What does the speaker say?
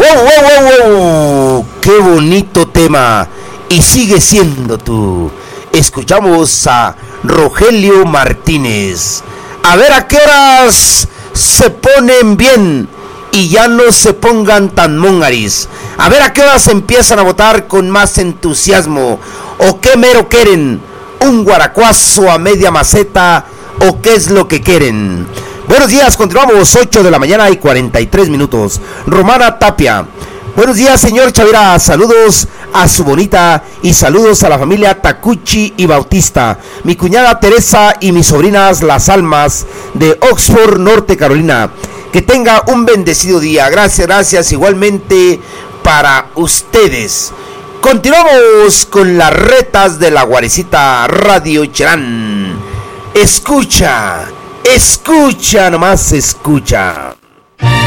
¡Wow, wow, wow, wow! ¡Qué bonito tema! Y sigue siendo tú. Escuchamos a Rogelio Martínez. A ver a qué horas se ponen bien y ya no se pongan tan mongaris. A ver a qué horas empiezan a votar con más entusiasmo. ¿O qué mero quieren? ¿Un guaracuazo a media maceta? ¿O qué es lo que quieren? Buenos días, continuamos, 8 de la mañana y 43 minutos. Romana Tapia. Buenos días, señor Chavira. Saludos a su bonita y saludos a la familia Tacuchi y Bautista. Mi cuñada Teresa y mis sobrinas Las Almas de Oxford, Norte Carolina. Que tenga un bendecido día. Gracias, gracias. Igualmente para ustedes. Continuamos con las retas de la Guarecita Radio Cherán. Escucha, escucha, nomás escucha.